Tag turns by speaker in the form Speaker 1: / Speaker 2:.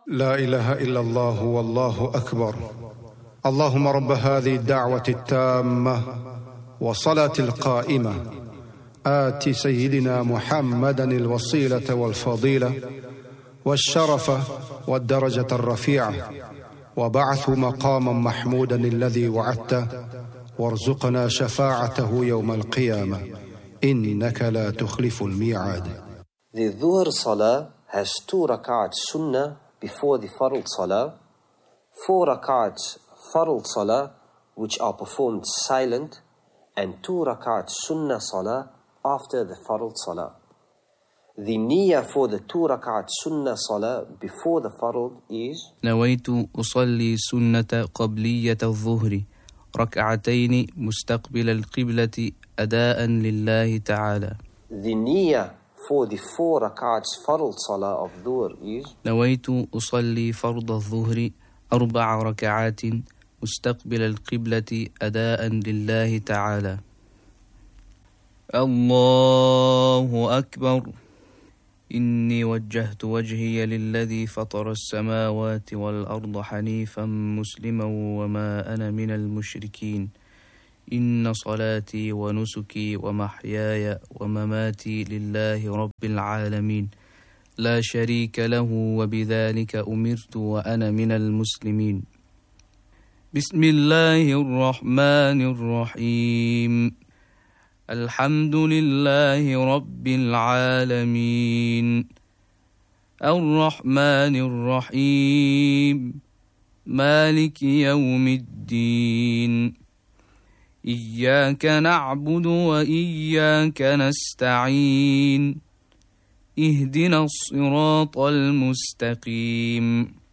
Speaker 1: لا إله إلا الله والله أكبر. اللهم رب هذه الدعوة التامة والصلاة القائمة آت سيدنا محمدا الوسيلة والفضيلة والشرف والدرجة الرفيعة وبعث مقاما محمودا الذي وعدته وارزقنا شفاعته يوم القيامة إنك لا تخلف الميعاد.
Speaker 2: The Dhuhr Salah has 2 rak'at sunnah before the Fard Salah, 4 rak'at Fard Salah which are performed silent, and 2 rak'at Sunnah Salah after the Fard Salah. The niyyah for the 2 rak'at Sunnah Salah before the Fard is
Speaker 3: نويت أصلي سنة قبلية الظهر ركعتين مستقبل القبلة أداء لله تعالى.
Speaker 2: The niyyah for the 4 rak'ats Fard Salah of Dhuhr is
Speaker 3: نويت أصلي فرض الظهر 4 ركعات مستقبل القبلة أداء لله تعالى. الله أكبر. إني وجهت وجهي للذي فطر السماوات والأرض حنيفا مسلما وما أنا من المشركين. إن صلاتي ونسكي ومحياي ومماتي لله رب العالمين لا شريك له وبذلك أمرت وأنا من المسلمين. بسم الله الرحمن الرحيم. الحمد لله رب العالمين الرحمن الرحيم مالك يوم الدين إياك نعبد وإياك نستعين اهدنا الصراط المستقيم